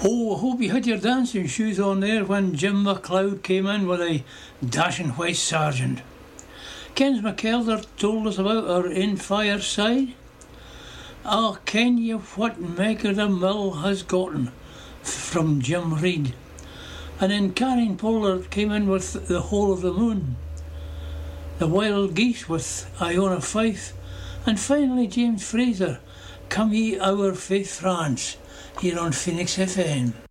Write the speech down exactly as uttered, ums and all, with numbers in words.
Oh, I hope you had your dancing shoes on there when Jim MacLeod came in with a dashing white sergeant. Ken's McKelder told us about our in fireside. Ah, ken ye what Meg the Mill has gotten from Jim Reid? And then Karen Pollard came in with The Whole of the Moon, The Wild Geese with Iona Fife, and finally James Fraser, Come Ye Our Faith France, here on Phoenix F M.